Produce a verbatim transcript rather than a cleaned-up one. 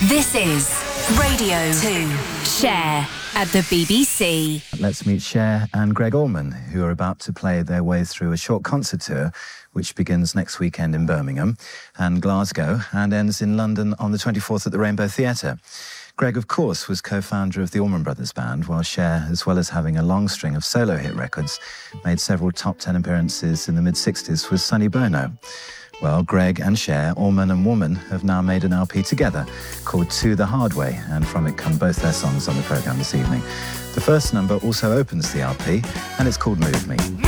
This is Radio two Cher at the B B C. Let's meet Cher and Gregg Allman, who are about to play their way through a short concert tour which begins next weekend in Birmingham and Glasgow and ends in London on the twenty-fourth at the Rainbow Theatre. Gregg, of course, was co-founder of the Allman Brothers Band, while Cher, as well as having a long string of solo hit records, made several top ten appearances in the mid-sixties with Sonny Bono. Well, Gregg and Cher, Allman and Woman, have now made an L P together called To the Hard Way, and from it come both their songs on the programme this evening. The first number also opens the L P, and it's called Move Me.